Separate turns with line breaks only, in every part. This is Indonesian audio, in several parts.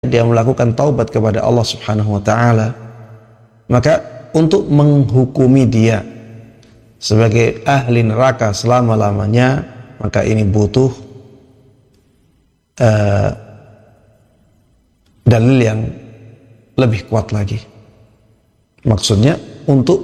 dia melakukan taubat kepada Allah Subhanahu wa taala, maka untuk menghukumi dia sebagai ahli neraka selama-lamanya, maka ini butuh dalil yang lebih kuat lagi. Maksudnya untuk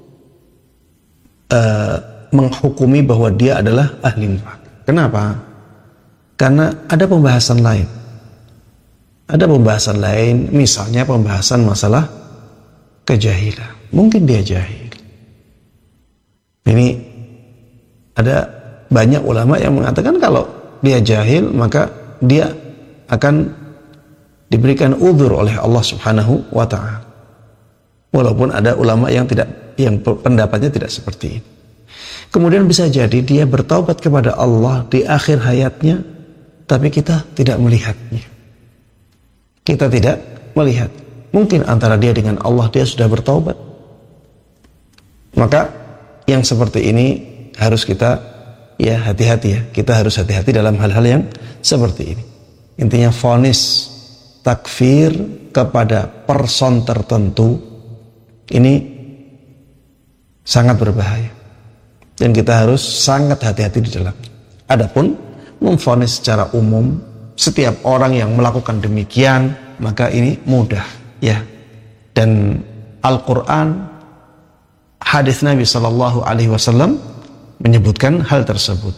menghukumi bahwa dia adalah ahli neraka. Kenapa? Karena ada pembahasan lain. Ada pembahasan lain, misalnya pembahasan masalah kejahilan. Mungkin dia jahil. Ini ada banyak ulama yang mengatakan kalau dia jahil maka dia akan diberikan uzur oleh Allah Subhanahu wa taala. Walaupun ada ulama yang pendapatnya tidak seperti ini. Kemudian bisa jadi dia bertaubat kepada Allah di akhir hayatnya, tapi kita tidak melihatnya. Kita tidak melihat. Mungkin antara dia dengan Allah dia sudah bertaubat. Maka yang seperti ini harus kita hati-hati ya. Kita harus hati-hati dalam hal-hal yang seperti ini. Intinya vonis takfir kepada person tertentu ini sangat berbahaya. Dan kita harus sangat hati-hati di dalam. Adapun memvonis secara umum setiap orang yang melakukan demikian, maka ini mudah ya. Dan Al-Quran, hadis Nabi SAW menyebutkan hal tersebut.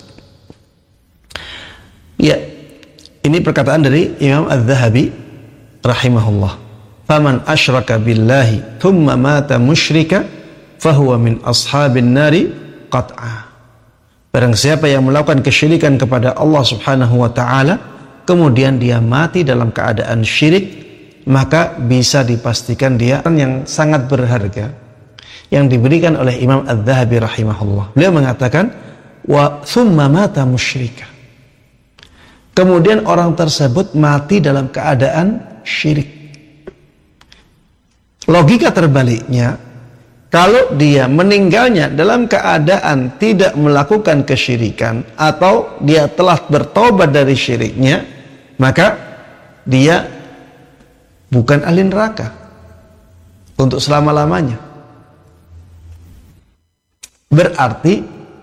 Ya, ini perkataan dari Imam Az-Zahabi rahimahullah. Faman asyraka billahi thumma mata musyrika fahuwa min ashabin nari qat'a. Barang siapa yang melakukan kesyirikan kepada Allah Subhanahu wa taala kemudian dia mati dalam keadaan syirik, maka bisa dipastikan dia yang sangat berharga yang diberikan oleh Imam Az-Zahabi rahimahullah. Beliau mengatakan wa thumma mata musyrika. Kemudian orang tersebut mati dalam keadaan syirik. Logika terbaliknya, kalau dia meninggalnya dalam keadaan tidak melakukan kesyirikan atau dia telah bertobat dari syiriknya, maka dia bukan ahli neraka untuk selama-lamanya. Berarti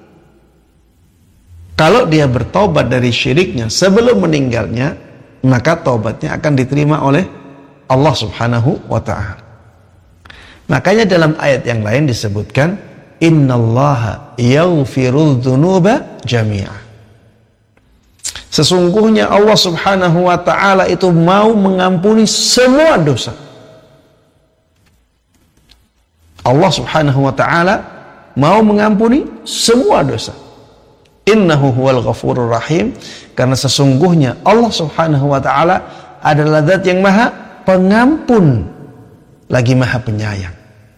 kalau dia bertobat dari syiriknya sebelum meninggalnya, maka taubatnya akan diterima oleh Allah Subhanahu wa ta'ala. Makanya dalam ayat yang lain disebutkan innallaha yaghfirudz dzunuba jami'a. Sesungguhnya Allah Subhanahu wa ta'ala itu mau mengampuni semua dosa. Allah Subhanahu wa ta'ala mau mengampuni semua dosa. Innahu huwal ghafurur rahim. Karena sesungguhnya Allah Subhanahu wa ta'ala adalah zat yang maha pengampun lagi maha penyayang.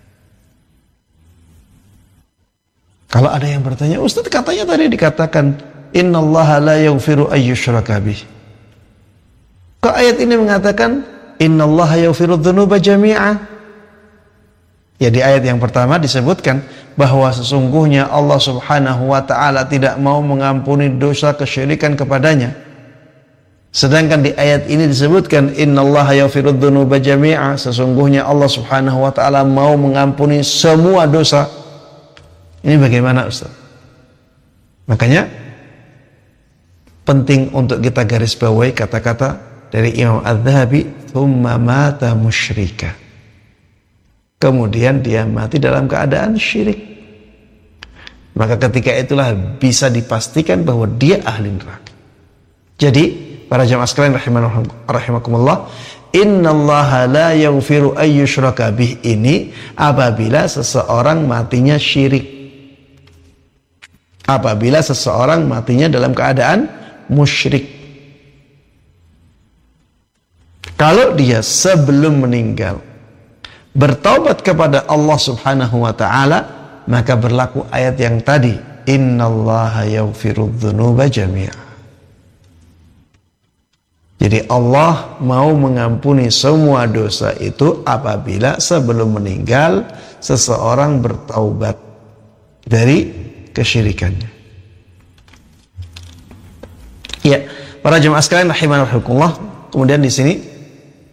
Kalau ada yang bertanya, Ustaz katanya tadi dikatakan innallaha la yaghfiru ayyushraka bih. Kok ayat ini mengatakan innallaha yaghfiru dzunuba jami'a? Ya, di ayat yang pertama disebutkan bahwa sesungguhnya Allah Subhanahu wa ta'ala tidak mau mengampuni dosa kesyirikan kepadanya. Sedangkan di ayat ini disebutkan innallaha yaghfiru dzunuba jami'a, sesungguhnya Allah Subhanahu wa ta'ala mau mengampuni semua dosa. Ini bagaimana Ustaz? Makanya penting untuk kita garis bawahi kata-kata dari Imam Az-Zahabi, thumma mata musyrika. Kemudian dia mati dalam keadaan syirik. Maka ketika itulah bisa dipastikan bahwa dia ahli neraka. Jadi, para jamaah sekalian rahimakumullah, innallaha la yaghfiru ayyushraka bih ini apabila seseorang matinya syirik. Apabila seseorang matinya dalam keadaan musyrik. Kalau dia sebelum meninggal bertaubat kepada Allah Subhanahu wa ta'ala, maka berlaku ayat yang tadi, innallaha yaghfirudz dzunuba jami'a. Jadi Allah mau mengampuni semua dosa itu apabila sebelum meninggal seseorang bertaubat dari kesyirikannya. Ya, para jemaah sekalian rahimanallah, kemudian di sini